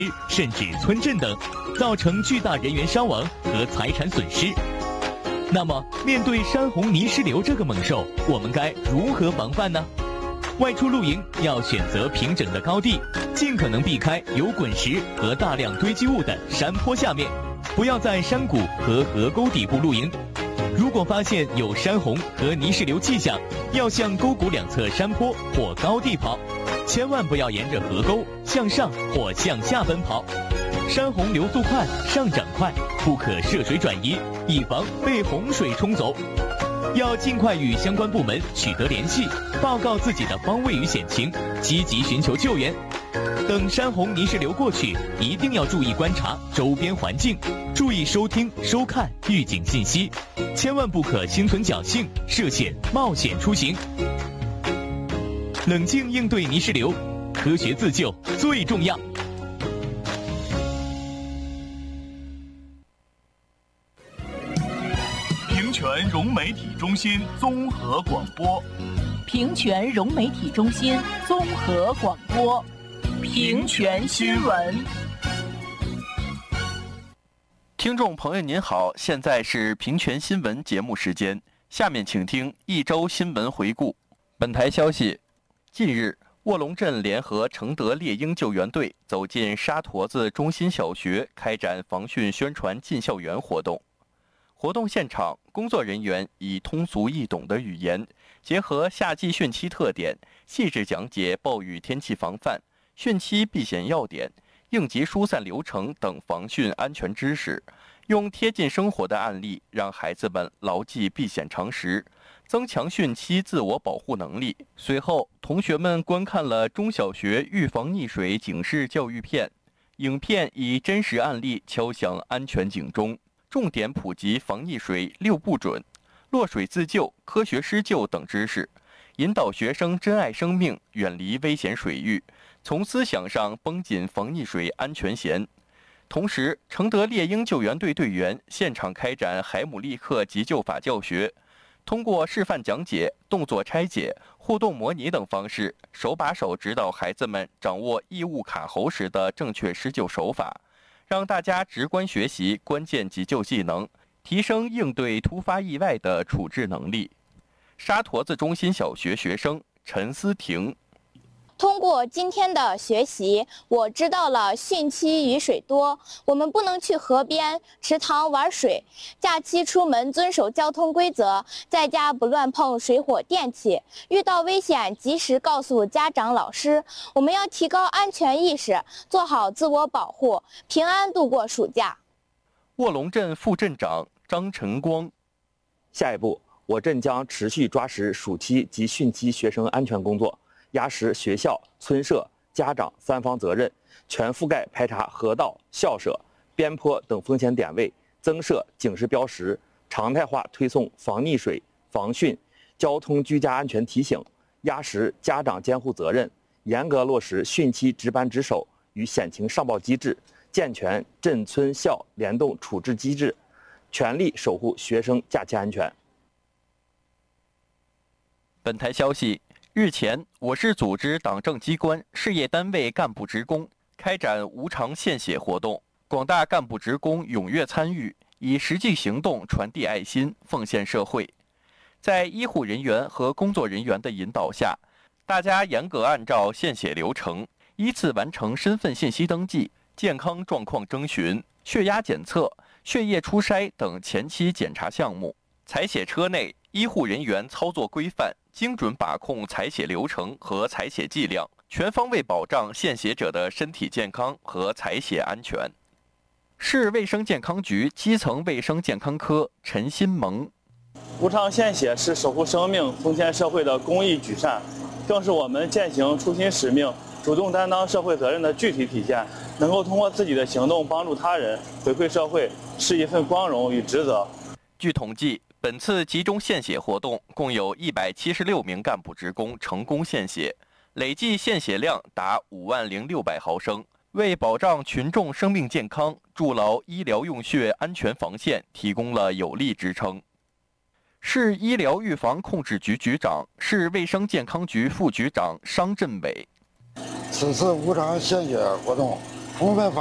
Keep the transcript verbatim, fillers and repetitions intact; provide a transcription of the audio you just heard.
甚至村镇等，造成巨大人员伤亡和财产损失。那么，面对山洪泥石流这个猛兽，我们该如何防范呢？外出露营要选择平整的高地，尽可能避开有滚石和大量堆积物的山坡下面，不要在山谷和河沟底部露营。如果发现有山洪和泥石流迹象，要向沟谷两侧山坡或高地跑，千万不要沿着河沟向上或向下奔跑。山洪流速快，上涨快，不可涉水转移，以防被洪水冲走。要尽快与相关部门取得联系，报告自己的方位与险情，积极寻求救援。等山洪泥石流过去，一定要注意观察周边环境，注意收听收看预警信息，千万不可心存侥幸涉险冒险出行。冷静应对泥石流，科学自救最重要。 平泉融媒体中心综合广播， 平泉融媒体中心综合广播，平泉新闻。 听众朋友您好，现在是平泉新闻节目时间，下面请听一周新闻回顾。本台消息，近日卧龙镇联合承德猎鹰救援队走进沙坨子中心小学，开展防汛宣传进校园活动。活动现场，工作人员以通俗易懂的语言，结合夏季汛期特点，细致讲解暴雨天气防范、汛期避险要点、应急疏散流程等防汛安全知识，用贴近生活的案例，让孩子们牢记避险常识，增强汛期自我保护能力。随后，同学们观看了中小学预防溺水警示教育片，影片以真实案例敲响安全警钟，重点普及防溺水六不准、落水自救、科学施救等知识，引导学生珍爱生命，远离危险水域，从思想上绷紧防溺水安全弦。同时，承德猎鹰救援队队员现场开展海姆立克急救法教学，通过示范讲解、动作拆解、互动模拟等方式，手把手指导孩子们掌握异物卡喉时的正确施救手法，让大家直观学习关键急救技能，提升应对突发意外的处置能力。沙坨子中心小学学生陈思婷， 通过今天的学习，我知道了汛期雨水多，我们不能去河边、池塘玩水。假期出门遵守交通规则，在家不乱碰水火电器。遇到危险及时告诉家长、老师。我们要提高安全意识，做好自我保护，平安度过暑假。 卧龙镇副镇长张晨光， 下一步，我镇将持续抓实暑期及汛期学生安全工作，压实学校、村社、家长三方责任，全覆盖排查河道、校舍、边坡等风险点位，增设警示标识，常态化推送防溺水、防汛、交通居家安全提醒，压实家长监护责任，严格落实汛期值班值守与险情上报机制，健全镇村校联动处置机制，全力守护学生假期安全。 本台消息，日前，我市组织党政机关、事业单位干部职工开展无偿献血活动，广大干部职工踊跃参与，以实际行动传递爱心，奉献社会。在医护人员和工作人员的引导下，大家严格按照献血流程，依次完成身份信息登记、健康状况征询、血压检测、血液初筛等前期检查项目。采血车内，医护人员操作规范，精准把控采血流程和采血剂量，全方位保障献血者的身体健康和采血安全。市卫生健康局基层卫生健康科陈新萌， 无偿献血是守护生命、奉献社会的公益举善，更是我们践行初心使命、主动担当社会责任的具体体现。能够通过自己的行动帮助他人、回馈社会，是一份光荣与职责。 据统计，本次集中献血活动共有一百七十六名干部职工成功献血，累计献血量达五万零六百毫升，为保障群众生命健康、筑牢医疗用血安全防线提供了有力支撑。市医疗预防控制局局长、市卫生健康局副局长商振伟， 此次无偿献血活动我们